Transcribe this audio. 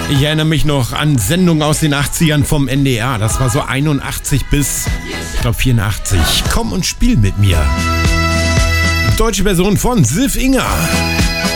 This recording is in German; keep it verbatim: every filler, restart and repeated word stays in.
Ich erinnere mich noch an Sendungen aus den achtzigern vom N D R. Das war so einundachtzig bis, ich glaube, vierundachtzig. Komm und spiel mit mir. Deutsche Version von Sif Inger.